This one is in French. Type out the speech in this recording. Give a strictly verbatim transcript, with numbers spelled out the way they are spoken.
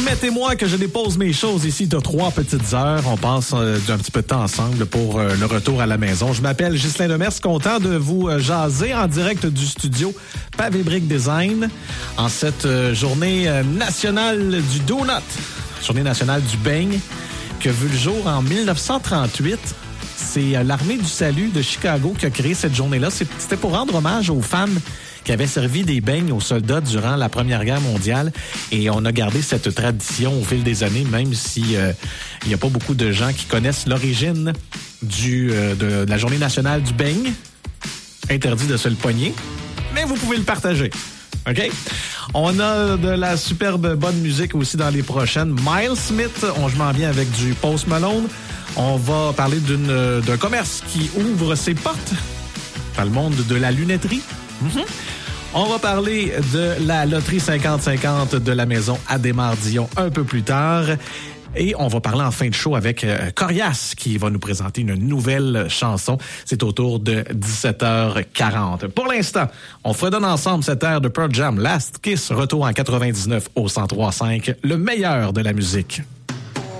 Permettez-moi que je dépose mes choses ici de trois petites heures. On passe euh, un petit peu de temps ensemble pour euh, le retour à la maison. Je m'appelle Ghislain Demers, content de vous euh, jaser en direct du studio Pavé Brick Design en cette euh, journée euh, nationale du donut, journée nationale du beigne, qui a vu le jour en dix-neuf cent trente-huit. C'est euh, l'armée du salut de Chicago qui a créé cette journée-là. C'était pour rendre hommage aux femmes qui avaient servi des beignes aux soldats durant la Première Guerre mondiale. Et on a gardé cette tradition au fil des années, même si euh, il n'y a pas beaucoup de gens qui connaissent l'origine du euh, de, de la Journée nationale du beigne. Interdit de se le pogner, mais vous pouvez le partager. OK? On a de la superbe bonne musique aussi dans les prochaines. Miles Smith, on je m'en viens avec du Post Malone. On va parler d'une, d'un commerce qui ouvre ses portes dans le monde de la lunetterie. Mm-hmm. On va parler de la loterie cinquante cinquante de la maison Adémar-Dion un peu plus tard. Et on va parler en fin de show avec euh, Corias qui va nous présenter une nouvelle chanson. C'est autour de dix-sept heures quarante. Pour l'instant, on fredonne ensemble cette ère de Pearl Jam, Last Kiss, retour en quatre-vingt-dix-neuf au cent trois virgule cinq, le meilleur de la musique.